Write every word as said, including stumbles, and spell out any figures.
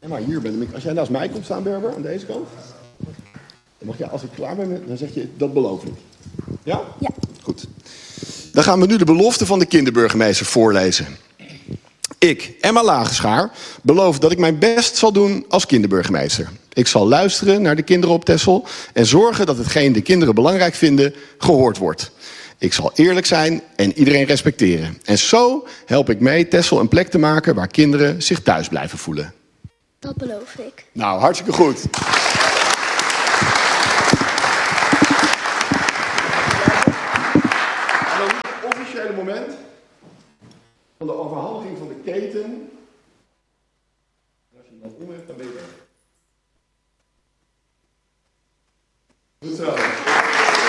En maar hier ben ik. Als jij naast mij komt staan, Berber, aan deze kant. Dan mag je, als ik klaar ben, dan zeg je, dat beloof ik. Ja? Ja. Goed. Dan gaan we nu de belofte van de kinderburgemeester voorlezen. Ik, Emma Lageschaar, beloof dat ik mijn best zal doen als kinderburgemeester. Ik zal luisteren naar de kinderen op Texel en zorgen dat hetgeen de kinderen belangrijk vinden gehoord wordt. Ik zal eerlijk zijn en iedereen respecteren. En zo help ik mee Texel een plek te maken waar kinderen zich thuis blijven voelen. Dat beloof ik. Nou, hartstikke goed. En dan het officiële moment van de overhandiging van de keten. En als je dat om hebt, dan ben je weg. Goed zo.